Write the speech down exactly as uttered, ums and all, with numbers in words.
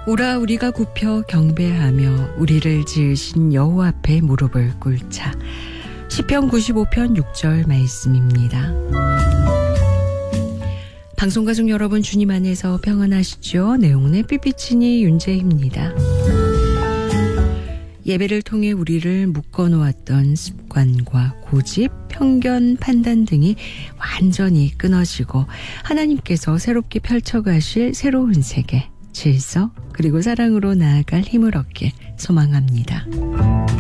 오라 우리가 굽혀 경배하며 우리를 지으신 여호와 앞에 무릎을 꿇자. 시편 구십오 편 육 절 말씀입니다. 방송가족 여러분, 주님 안에서 평안하시죠? 내용의 삐삐치니 윤재희입니다. 예배를 통해 우리를 묶어놓았던 습관과 고집, 편견, 판단 등이 완전히 끊어지고 하나님께서 새롭게 펼쳐가실 새로운 세계, 질서, 그리고 사랑으로 나아갈 힘을 얻길 소망합니다.